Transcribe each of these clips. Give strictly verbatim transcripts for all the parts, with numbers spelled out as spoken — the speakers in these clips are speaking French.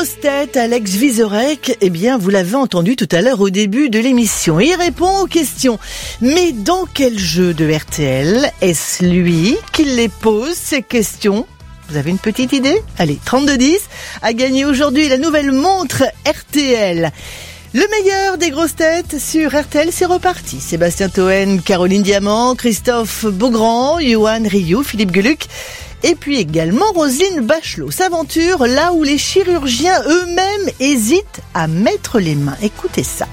grosse tête, Alex Vizorek, eh bien, vous l'avez entendu tout à l'heure au début de l'émission. Il répond aux questions. Mais dans quel jeu de R T L est-ce lui qui les pose, ces questions ? Vous avez une petite idée ? Allez, trente-deux dix a gagné aujourd'hui la nouvelle montre R T L. Le meilleur des grosses têtes sur R T L, c'est reparti. Sébastien Toen, Caroline Diamant, Christophe Beaugrand, Yoann Rioux, Philippe Gueluc, et puis également Roselyne Bachelot s'aventure là où les chirurgiens eux-mêmes hésitent à mettre les mains. Écoutez ça.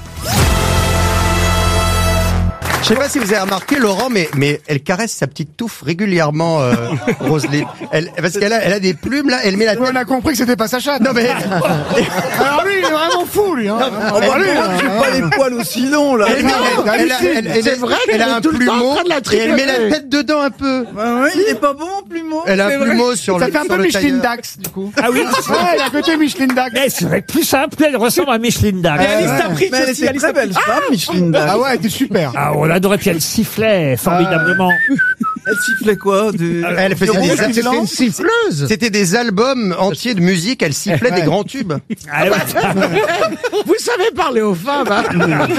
Je sais pas si vous avez remarqué, Laurent, mais, mais elle caresse sa petite touffe régulièrement, euh, Roselyne. Elle, parce qu'elle a, elle a des plumes, là, elle met la tête. On a compris que c'était pas sa chatte. Non, mais. Alors lui, il est vraiment fou, lui, hein. Oh, bah, lui, hein, j'ai pas les poils aussi longs, là. Elle, elle, elle, elle, elle, c'est vrai elle a un plumeau, et elle met la tête. tête dedans un peu. Bah oui, il est pas bon, plumeau. Elle a un plumeau sur Ça le, fait un sur peu le Micheline tailleur. Dax, du coup. Ah oui, Ouais, elle a un côté Micheline Dax. mais c'est vrai que plus simple, elle ressemble à Micheline Dax. Et Alice Mais elle était très belle femme, Micheline Dax. Ah ouais, elle était super. Ah, on l'adorait, puis elle sifflait formidablement. Elle sifflait quoi de... Elle faisait du des, rouge, du c'était blanc une siffleuse. C'était des albums entiers de musique, elle sifflait des grands tubes. Ah, ouais. Vous savez parler aux femmes, hein.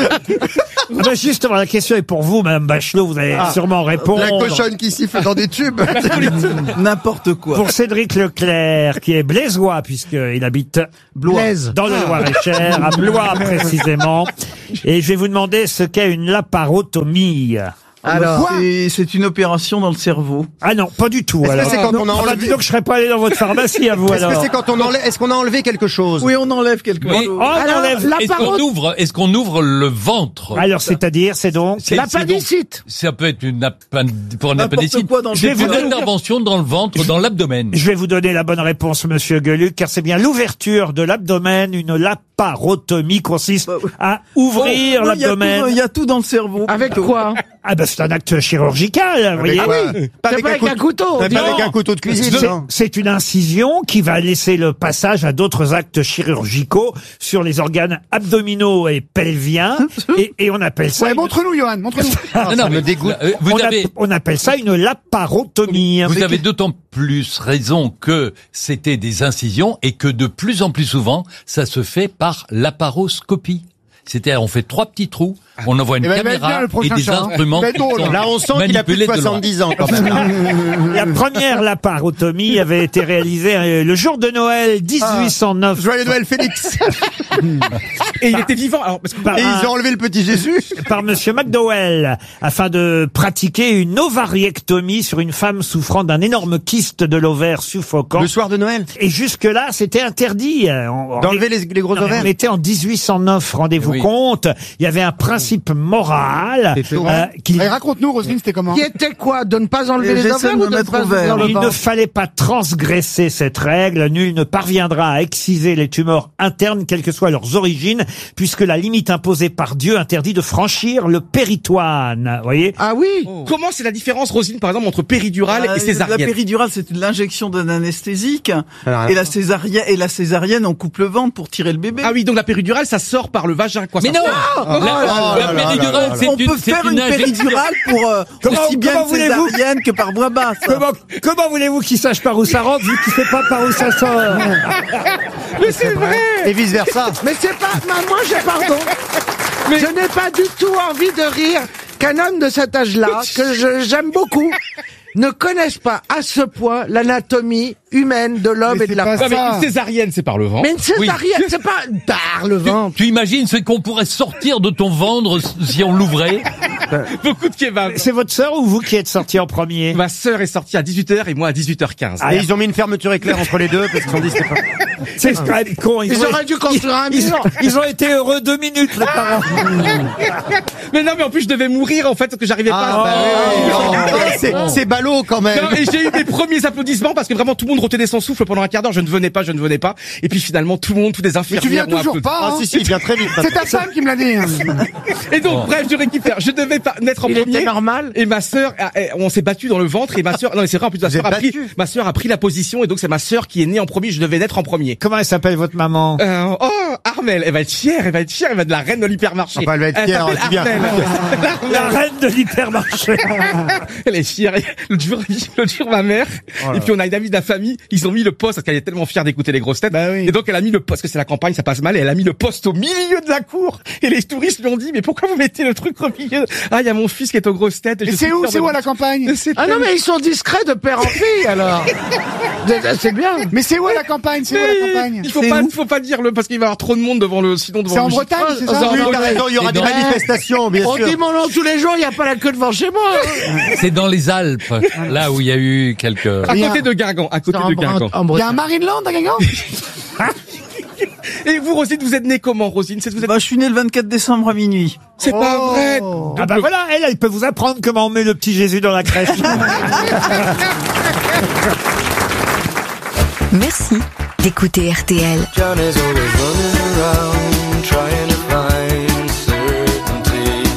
Ah ben justement, la question est pour vous, Madame Bachelot, vous allez sûrement répondre. La cochonne qui siffle dans des tubes. N'importe quoi. Pour Cédric Leclerc, qui est blésois, puisqu'il habite Blaise. dans le Loir-et-Cher, à Blois précisément. Et je vais vous demander ce qu'est une laparotomie. Alors, c'est, c'est une opération dans le cerveau. Ah non, pas du tout. Est-ce que Alors. c'est quand Non, on a ah bah, enlevé- dis donc, je serais pas allé dans votre pharmacie à vous Est-ce que alors. c'est quand on enlève, est-ce qu'on a enlevé quelque chose? Oui, on enlève quelque Oui. chose. Oh, on enlève. Est-ce qu'on ouvre, est-ce qu'on ouvre le ventre? Alors, c'est-à-dire, c'est donc. C'est- c'est donc- Ça peut être une append- pour un N'importe appendicite. quoi dans le Je vais C'est vous une donner- intervention dans le ventre, dans l'abdomen. Je vais vous donner la bonne réponse, Monsieur Gueluc, car c'est bien l'ouverture de l'abdomen. Une laparotomie consiste à ouvrir Oh, oui, il y a l'abdomen. tout- Il y a tout dans le cerveau. Avec quoi? Ah ben c'est un acte chirurgical, vous voyez. Avec quoi? Pas C'est pas avec un couteau. Pas Non. avec un couteau de cuisine. C'est- non. C'est une incision qui va laisser le passage à d'autres actes chirurgicaux sur les organes abdominaux et pelviens, et, et on appelle ça. Ouais, une- montre-nous, Johan, montre-nous. Ah, ça me dégoûte. euh, Vous on, avez, app- on appelle ça une laparotomie. vous avez d'autant plus raison que c'était des incisions et que de plus en plus souvent, ça se fait par laparoscopie. C'est-à-dire, on fait trois petits trous, on envoie une Eh ben, il va être bien, caméra le et prochain des chat, hein. instruments Il va être qui drôle. sont Là, on sent qu'il a plus de manipulés loin. soixante-dix ans, quand même. La première laparotomie avait été réalisée euh, le jour de Noël dix-huit cent neuf. Joyeux Noël, Félix. Et il était vivant, alors, parce que par, Et un- ils ont enlevé le petit Jésus. par Monsieur McDowell afin de pratiquer une ovariectomie sur une femme souffrant d'un énorme kyste de l'ovaire suffocant. Le soir de Noël. Et jusque-là, c'était interdit. euh, on- on- D'enlever les, les gros Non, mais ovaires. on était en dix-huit cent neuf, rendez-vous Oui. compte. Il y avait un principe moral euh, qu'il Allez, raconte-nous, Roselyne, c'était comment? Qui était quoi? De ne pas enlever les J'essaie ovaires de ou me de mettre pas ouvert. dans le il ne ventre? fallait pas transgresser cette règle. Nul ne parviendra à exciser les tumeurs internes, quelles que soient leurs origines, puisque la limite imposée par Dieu interdit de franchir le péritoine. Vous voyez? Ah oui? comment c'est la différence, Roselyne, par exemple, entre péridurale Ah, et La césarienne? péridurale, c'est l'injection d'un anesthésique. Alors, Et la césarienne, et la césarienne, on coupe le ventre pour tirer le bébé. Ah oui, donc la péridurale, ça sort par le vagin, quoi. Mais ça non! sort- La, la péridurale, c'est on une, peut c'est faire une, une injection. péridurale pour euh, Comment- aussi bien comment une voulez-vous- césarienne que par voie basse. Comment, comment voulez-vous qu'il sache par où ça rentre, vu qu'il sait pas par où ça sort? Mais c'est vrai! Et vice versa. Mais c'est pas, ma- moi j'ai pardon. Je n'ai pas du tout envie de rire qu'un homme de cet âge-là, que je- j'aime beaucoup, ne connaisse pas à ce point l'anatomie humaine de l'homme Mais et de c'est la pas femme. Non, mais ça. une césarienne, c'est par le ventre. Mais une césarienne, c'est pas par le ventre. Tu imagines ce qu'on pourrait sortir de ton ventre si on l'ouvrait? Beaucoup de kebab. C'est votre sœur ou vous qui êtes sorti en premier? Ma sœur est sortie à dix-huit heures et moi à dix-huit heures quinze. Ah, Et ils ont mis une fermeture éclair entre les deux parce qu'ils ont dit c'était pas. C'est quand même con. Ils auraient dû construire un ils, mur. ils ont été heureux deux minutes, les parents. Mais non, mais en plus, je devais mourir, en fait, parce que j'arrivais pas Ah, à... bah oui, non, c'est, c'est ballot quand même. Non, et j'ai eu mes premiers applaudissements parce que vraiment tout le monde retenait son souffle pendant un quart d'heure. Je ne venais pas, je ne venais pas. Et puis finalement, tout le monde, tous les Mais infirmières tu viens m'ont toujours applaudi. pas, Ah hein. si si, il vient très vite. C'est ta femme qui me l'a dit. hein. Et donc, bref, je récupère. Je devais pas naître en Il premier. était normal. Et ma sœur, a- a- on s'est battu dans le ventre et ma sœur, non, mais c'est vrai, en plus, ma Vous sœur a êtes pris, battus. ma sœur a pris la position et donc c'est ma sœur qui est née en premier. Je devais naître en premier. Comment elle s'appelle, votre maman? Euh, oh, Armelle, elle va être fière, elle va être fière, elle va être la reine de l'hypermarché. Enfin, elle va être fière, s'appelle c'est bien. Armelle. La reine de l'hypermarché. Elle est fière. L'autre jour, l'autre jour, ma mère, et puis on a une amie de la famille, ils ont mis le poste, parce qu'elle est tellement fière d'écouter les grosses têtes. Bah oui. Et donc, elle a mis le poste, parce que c'est la campagne, ça passe mal, et elle a mis le poste au milieu de la cour. Et les touristes lui ont dit, mais pourquoi vous mettez le truc au milieu? Ah, il y a mon fils qui est aux grosses têtes. Et c'est où, c'est où à la campagne? Ah non, mais ils sont discrets de père en fille, alors. C'est bien. Mais c'est où à la campagne? C'est où à la campagne? Il faut pas, il faut pas dire le, parce qu'il va y avoir trop de monde devant le, sinon devant C'est le en gîte. Bretagne, c'est Ah, ça? c'est en Oui, t'as raison, il y aura Et des dans- manifestations, bien On sûr. dit mon nom tous les jours, il n'y a pas la queue devant chez moi. C'est dans les Alpes, là où il y a eu quelques... À Rien. côté de Guingamp, à côté En de Bre- Guingamp. en Il y a Bretagne. un Marineland à Guingamp? Et vous, Rosine, vous êtes née comment, Rosine? C'est, vous êtes... Bah, je suis né le vingt-quatre décembre à minuit. C'est pas Oh. vrai. Ah bah voilà, elle, elle peut vous apprendre comment on met le petit Jésus dans la crèche. Merci d'écouter R T L. John is always running around trying to find certainty.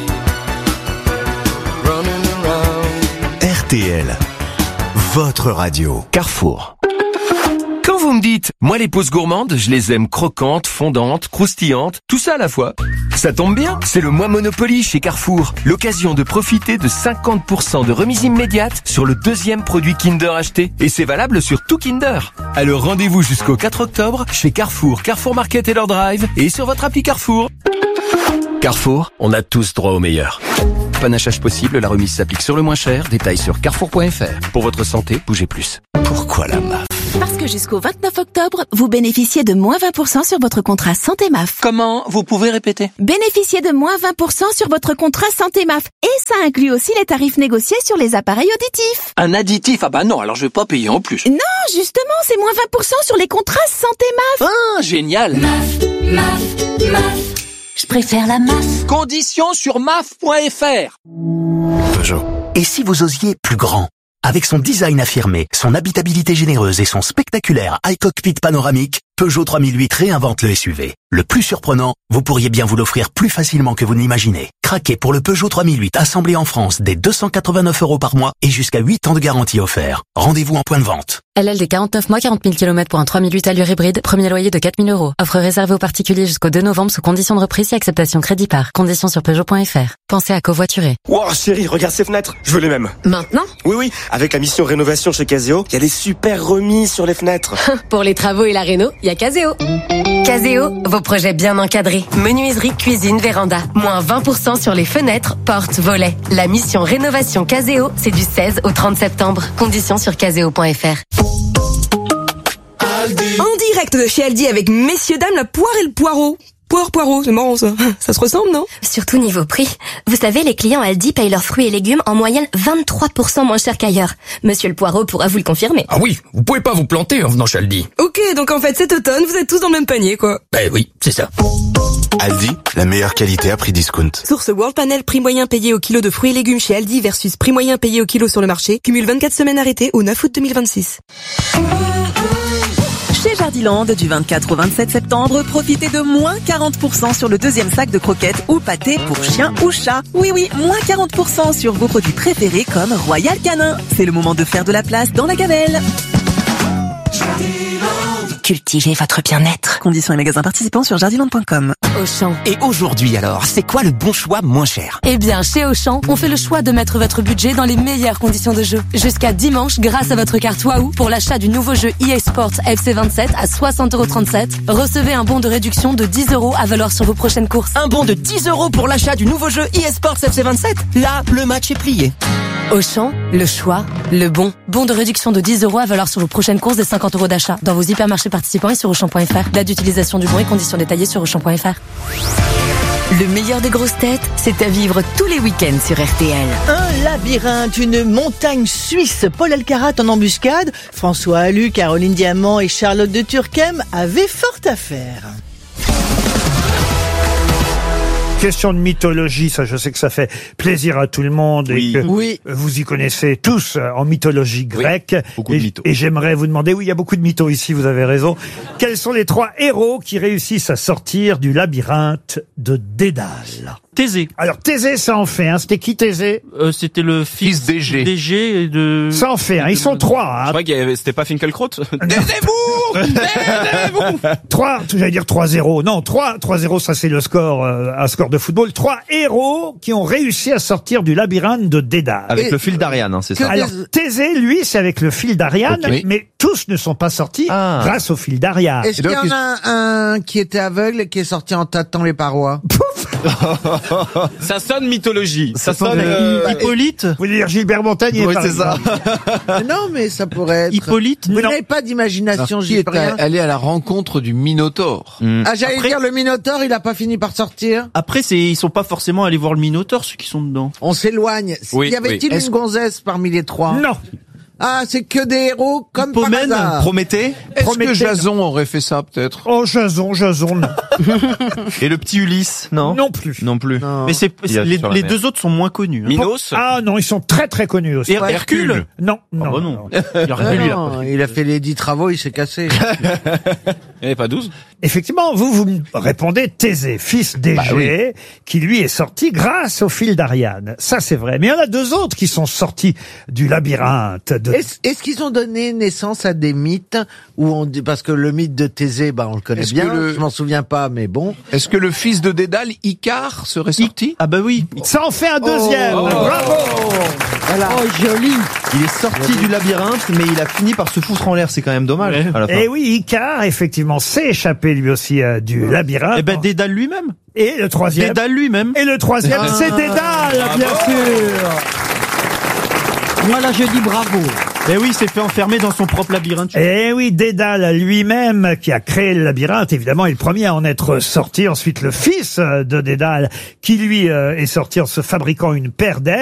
Running around. R T L, votre radio. Carrefour. Quand vous me dites, moi les pauses gourmandes, je les aime croquantes, fondantes, croustillantes, tout ça à la fois. Ça tombe bien, c'est le mois Monopoly chez Carrefour. L'occasion de profiter de cinquante pour cent de remise immédiate sur le deuxième produit Kinder acheté. Et c'est valable sur tout Kinder. Alors rendez-vous jusqu'au quatre octobre chez Carrefour, Carrefour Market et leur drive et sur votre appli Carrefour. Carrefour, on a tous droit au meilleur. Panachage possible, la remise s'applique sur le moins cher. Détails sur carrefour point f r. Pour votre santé, bougez plus. Pourquoi la M A F? Parce que jusqu'au vingt-neuf octobre, vous bénéficiez de moins vingt pour cent sur votre contrat Santé M A F. Comment? Vous pouvez répéter? Bénéficiez de moins vingt pour cent sur votre contrat Santé M A F. Et ça inclut aussi les tarifs négociés sur les appareils auditifs. Un additif? Ah bah non, alors je vais pas payer en plus. Non, justement, c'est moins vingt pour cent sur les contrats Santé M A F. Ah, génial. M A F, M A F. Je préfère la M A F. Conditions sur M A F point F R. Peugeot. Et si vous osiez plus grand? Avec son design affirmé, son habitabilité généreuse et son spectaculaire high cockpit panoramique, Peugeot trois mille huit réinvente le S U V. Le plus surprenant, vous pourriez bien vous l'offrir plus facilement que vous ne l'imaginez. Craquez pour le Peugeot trois mille huit assemblé en France dès deux cent quatre-vingt-neuf euros par mois et jusqu'à huit ans de garantie offert. Rendez-vous en point de vente. L L D quarante-neuf mois, quarante mille kilomètres pour un trois mille huit allure hybride, premier loyer de quatre mille euros. Offre réservée aux particuliers jusqu'au deux novembre sous conditions de reprise et acceptation crédit par. Conditions sur Peugeot point F R. Pensez à covoiturer. Wow, chérie, regarde ces fenêtres. Je veux les mêmes. Maintenant? Oui, oui. Avec la mission rénovation chez Caseo, il y a des super remises sur les fenêtres. Pour les travaux et la réno, il y a Caseo. Caseo, vos projets bien encadrés. Menuiserie, cuisine, véranda. Moins vingt pour cent sur les fenêtres, portes, volets. La mission rénovation Caseo, c'est du seize au trente septembre. Conditions sur caseo point F R. En direct de chez Aldi avec messieurs dames la poire et le poireau. Poire, poireau, c'est marrant ça. Ça se ressemble, non? Surtout niveau prix. Vous savez, les clients Aldi payent leurs fruits et légumes en moyenne vingt-trois pour cent moins cher qu'ailleurs. Monsieur le Poireau pourra vous le confirmer. Ah oui, vous pouvez pas vous planter en venant chez Aldi. Ok, donc en fait cet automne, vous êtes tous dans le même panier, quoi. Ben oui, c'est ça. Aldi, la meilleure qualité à prix discount. Source World Panel, prix moyen payé au kilo de fruits et légumes chez Aldi versus prix moyen payé au kilo sur le marché. Cumule vingt-quatre semaines arrêtées au neuf août deux mille vingt-six. Chez Jardiland, du vingt-quatre au vingt-sept septembre, profitez de moins quarante pour cent sur le deuxième sac de croquettes ou pâtés pour chien ou chat. Oui, oui, moins quarante pour cent sur vos produits préférés comme Royal Canin. C'est le moment de faire de la place dans la gamelle. Cultivez votre bien-être. Conditions et magasins participants sur jardiland point com. Auchan. Et aujourd'hui alors, c'est quoi le bon choix moins cher? Eh bien, chez Auchan, on fait le choix de mettre votre budget dans les meilleures conditions de jeu. Jusqu'à dimanche, grâce à votre carte Wahoo, pour l'achat du nouveau jeu E A Sports F C vingt-sept à soixante euros trente-sept, recevez un bon de réduction de dix euros à valoir sur vos prochaines courses. Un bon de dix euros pour l'achat du nouveau jeu E A Sports F C vingt-sept? Là, le match est plié. Auchan, le choix, le bon. Bon de réduction de dix euros à valoir sur vos prochaines courses des cinquante euros d'achat dans vos hypermarchés participants et sur Auchan point F R. Date d'utilisation du bon et conditions détaillées sur Auchan point F R. Le meilleur des grosses têtes, c'est à vivre tous les week-ends sur R T L. Un labyrinthe, une montagne suisse. Paul Elkarat en embuscade. François Allu, Caroline Diamant et Charlotte de Turckheim avaient fort à faire. Question de mythologie, ça je sais que ça fait plaisir à tout le monde Oui. et que Oui. vous y connaissez tous euh, en mythologie grecque. beaucoup de et, mythos. et j'aimerais vous demander, oui il y a beaucoup de mythos ici, vous avez raison, quels sont les trois héros qui réussissent à sortir du labyrinthe de Dédale? Thésée. Alors Thésée ça en fait, hein. C'était qui Thésée? Euh, c'était le fils d'Égée. d'Égée et de... Ça en fait, hein. Ils sont trois. Hein. Je crois que c'était pas Finkielkraut. Taisez-vous! Trois, j'allais dire trois zéro. Non, trois, trois zéro, ça c'est le score, euh, un score de football. Trois héros qui ont réussi à sortir du labyrinthe de Dédale. Avec le fil d'Ariane, hein, c'est ça. Alors, Thésée, lui, c'est avec le fil d'Ariane, Ok. mais tous ne sont pas sortis Ah. grâce au fil d'Ariane. Est-ce qu'il y en a un, un qui était aveugle et qui est sorti en tâtant les parois? Ça sonne mythologie. Ça, sonne, sonne euh, Hippolyte. Vous voulez dire Gilbert Montagnier, Oui, par c'est ça. exemple. Non, mais ça pourrait être... Hippolyte? Vous Non. n'avez pas d'imagination, Qui j'y est peux rien. allé à la rencontre du Minotaure. Ah, j'allais Après- dire, le Minotaure, il a pas fini par sortir. Après, c'est, ils sont pas forcément allés voir le Minotaure, ceux qui sont dedans. On s'éloigne. Oui, y avait-il oui. Est-ce- une gonzesse parmi les trois? Non. Ah, c'est que des héros comme par Hippomène, hasard. Prométhée. Est-ce Prométhée, que Jason aurait fait ça, peut-être? Oh, Jason, Jason, non. Et le petit Ulysse, non? Non plus. Non plus. Non. Mais c'est, Il y a les, sur la les mer. deux autres sont moins connus. hein. Minos? Ah non, ils sont très très connus aussi. Her- Hercule. Non, non. Ah bah non. non. Il y a Ah Hercule, il a non, pas il a fait les dix travaux, il s'est cassé. Il n'y avait pas douze. Effectivement, vous, vous me répondez Thésée, fils d'Égée, Bah oui. qui lui est sorti grâce au fil d'Ariane. Ça, c'est vrai. Mais il y en a deux autres qui sont sortis du labyrinthe. De... Est-ce est-ce qu'ils ont donné naissance à des mythes où on dit, parce que le mythe de Thésée, bah, on le connaît Est-ce bien, que le- je m'en souviens pas, mais bon. Est-ce que le fils de Dédale, Icare, serait sorti? Ah bah oui. Ça en fait un deuxième. Oh. Bravo. Voilà. Oh, joli. Il est sorti du labyrinthe, mais il a fini par se foutre en l'air. C'est quand même dommage. À la fin. Et oui, Icare, effectivement, s'est échappé lui aussi euh, du labyrinthe. Eh ben, Dédale lui-même. Et le troisième. Dédale lui-même. Et le troisième, Ah. c'est Dédale, bien sûr. Moi, là, je dis bravo. Eh oui, il s'est fait enfermer dans son propre labyrinthe. Eh oui, Dédale lui-même, qui a créé le labyrinthe, évidemment, est le premier à en être sorti. Ensuite, le fils de Dédale, qui lui euh, est sorti en se fabriquant une paire d'ailes.